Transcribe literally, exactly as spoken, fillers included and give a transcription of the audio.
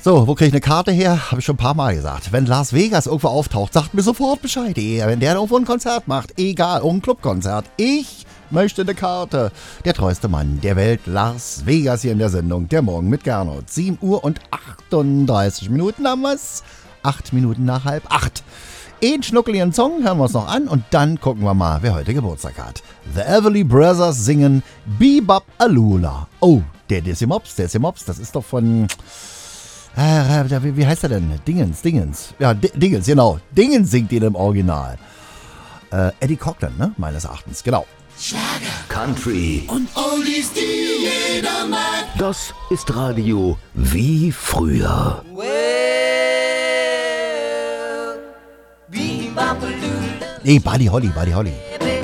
So, wo kriege ich eine Karte her? Habe ich schon ein paar Mal gesagt. Wenn Las Vegas irgendwo auftaucht, sagt mir sofort Bescheid. Wenn der irgendwo ein Konzert macht, egal, ein Clubkonzert, ich möchte eine Karte. Der treueste Mann der Welt, Las Vegas, hier in der Sendung. Der Morgen mit Gernot. sieben Uhr und achtunddreißig Minuten haben wir's. Acht Minuten nach halb acht. Einen schnuckeligen Song hören wir uns noch an und dann gucken wir mal, wer heute Geburtstag hat. The Everly Brothers singen Bebop Alula. Oh, der Dizzy Mops, der Dizzy Mops, das ist doch von... Äh, wie, wie heißt er denn? Dingens, Dingens. Ja, D- Dingens, genau. Dingens singt ihn im Original. Äh, Eddie Cochran, ne? Meines Erachtens, genau. Schlager, Country und Oldies, die jeder mag. Das ist Radio wie früher. Well, Bebop Alula. Nee, Buddy Holly, Buddy Holly.